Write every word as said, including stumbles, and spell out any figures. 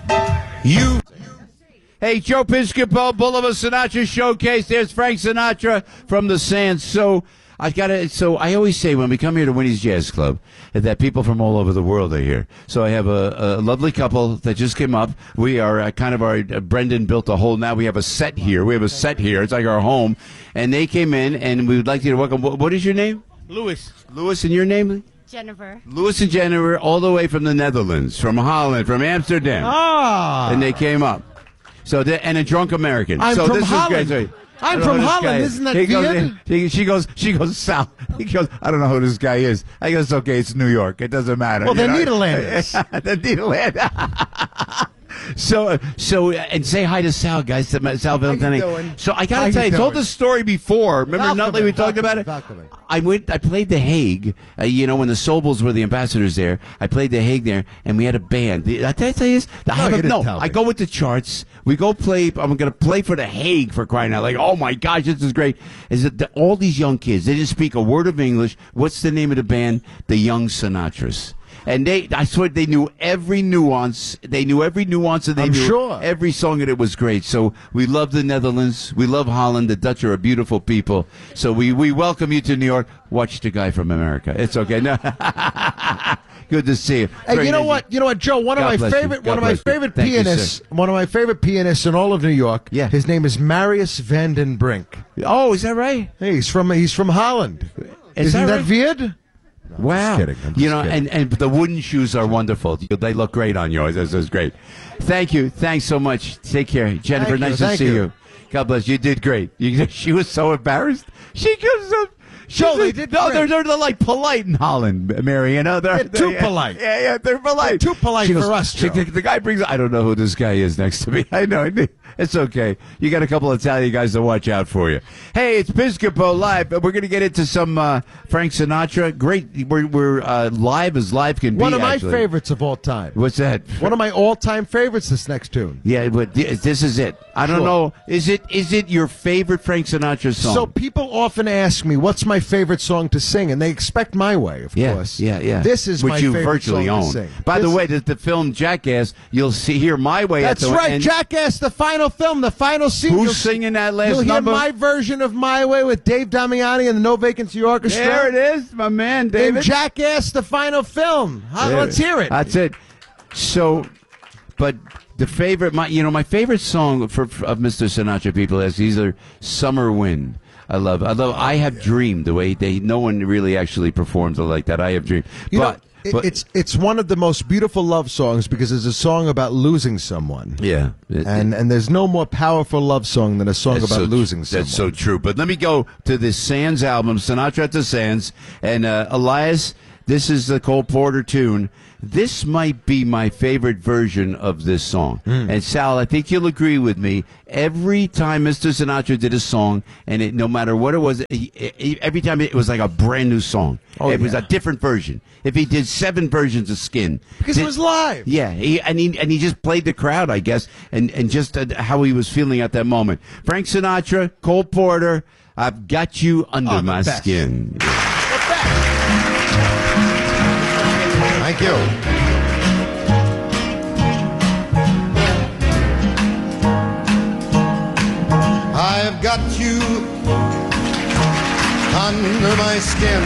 You. Hey, Joe Piscopo, Boulevard Sinatra Showcase. There's Frank Sinatra from the Sands. So I gotta. So I always say when we come here to Winnie's Jazz Club that people from all over the world are here. So I have a, a lovely couple that just came up. We are uh, kind of our uh, Brendan built a whole. Now we have a set here. We have a set here. It's like our home. And they came in, and we would like you to welcome. What, what is your name? Louis. Louis, and your name? Jennifer. Louis and Jennifer, all the way from the Netherlands, from Holland, from Amsterdam. Ah. And they came up. So, and a drunk American. I'm so from this Holland. Is great. So, I'm from Holland. Isn't that he goes, weird? he, she goes, she goes, Sal. He goes, I don't know who this guy is. I guess it's okay. It's New York. It doesn't matter. Well, you they're know? Nederlanders. The Nederlanders. So, uh, so, uh, and say hi to Sal, guys. To Sal Valentini. doing? So I gotta How tell you you, I told doing? this story before. Remember, Welcome Nutley, we in, talked about it. welcome in, welcome I went. I played the Hague. Uh, you know, when the Sobels were the ambassadors there, I played the Hague there, and we had a band. Did I tell you this? I No, have you a- didn't no, tell I me. go with the charts. We go play. I'm going to play for the Hague for crying out! Like, oh my gosh, this is great. Is that the, all these young kids? They didn't speak a word of English. What's the name of the band? The Young Sinatras. And they, I swear, they knew every nuance. They knew every nuance, and they I'm knew sure. every song, and it was great. So we love the Netherlands. We love Holland. The Dutch are a beautiful people. So we, we welcome you to New York. Watch the guy from America. It's okay. No. Good to see you. Hey, Very you know nice. what? You know what, Joe? One God of my bless you. favorite, God one of my bless you. favorite Thank you, pianists, sir. one of my favorite pianists in all of New York. Yeah. His name is Marius van den Brink. Oh, is that right? Hey, he's from he's from Holland. Is Isn't that that weird? Wow. kidding. I'm you just know, kidding. and, and the wooden shoes are wonderful. They look great on yours. This is great. Thank you. Thanks so much. Take care. Jennifer, Thank you. nice to Thank see you. you. God bless you. Did great. You, she was so embarrassed. She goes up. Joe, they did No, great. they're, they're like polite in Holland, Mary. You know, they're, They're too yeah, polite. Yeah, yeah, they're polite. They're too polite She for goes- us, she- Joe. the, the guy brings. I don't know who this guy is next to me. I know. It's okay. You got a couple of Italian guys to watch out for you. Hey, it's Piscopo Live. We're going to get into some uh, Frank Sinatra. Great. We're, we're uh, live as live can be. One of my actually. favorites of all time. What's that? One of my all-time favorites. This next tune. Yeah, but th- this is it. I don't Sure. know. Is it is it your favorite Frank Sinatra song? So people often ask me, "What's my favorite song to sing?" And they expect My Way, of yeah, course. yeah, yeah. This is which my you favorite virtually song own. to sing. By the This- way, the, the film Jackass, you'll see hear My Way. That's at the right, end. Jackass, the final film, the final scene. Who's You'll- singing that last You'll hear number? my version of My Way with Dave Damiani and the No Vacancy Orchestra. There it is, my man, In David. Jackass, the final film. Huh, There let's hear it. That's it. So, but the favorite, my you know, my favorite song for, for of Mister Sinatra, people, is either Summer Wind. I love, I love. I have dreamed the way they. No one really actually performs it like that. I have dreamed, You but. know, it- but it's it's one of the most beautiful love songs because it's a song about losing someone. yeah, it- And and there's no more powerful love song than a song That's about so, losing someone. That's so true. But let me go to the Sands album, Sinatra at the Sands. And uh, Elias, this is the Cole Porter tune. This might be my favorite version of this song. Hmm. And Sal, I think you'll agree with me. Every time Mister Sinatra did a song, and it, no matter what it was, he, he- every time it was like a brand new song. Oh, it was yeah. a different version. If he did seven versions of Skin. Because it was live. Yeah, he, and he and he just played the crowd, I guess, and and just uh, how he was feeling at that moment. Frank Sinatra, Cole Porter, I've got you under Oh, the my best. skin. Thank you. I've got you under my skin.